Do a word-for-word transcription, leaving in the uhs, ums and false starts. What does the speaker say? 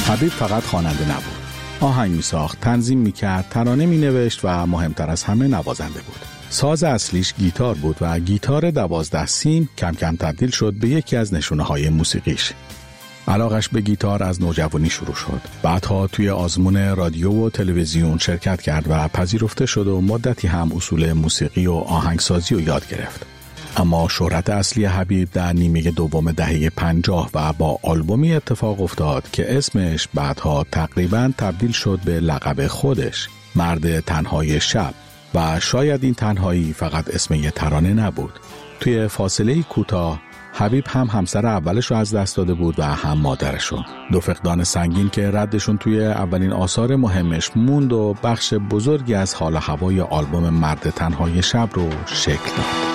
حبیب فقط خواننده نبود. آهنگ می‌ساخت، تنظیم می‌کرد، ترانه می‌نوشت و مهمتر از همه نوازنده بود. ساز اصلیش گیتار بود و گیتار دوازده سیم کم کم تبدیل شد به یکی از نشونه‌های موسیقیش. علاقش به گیتار از نوجوانی شروع شد. بعدها توی آزمون رادیو و تلویزیون شرکت کرد و پذیرفته شد و مدتی هم اصول موسیقی و آهنگسازی رو یاد گرفت. اما شهرت اصلی حبیب در نیمه دوم دهه پنجاه و با آلبومی اتفاق افتاد که اسمش بعدها تقریباً تبدیل شد به لقب خودش، مرد تنهای شب. و شاید این تنهایی فقط اسم یه ترانه نبود. توی فاصله کوتاه حبیب هم همسر اولش رو از دست داده بود و هم مادرش رو. دو فقدان سنگین که ردشون توی اولین آثار مهمش موند و بخش بزرگی از حال و هوای آلبوم مرد تنهای شب رو شکل داد.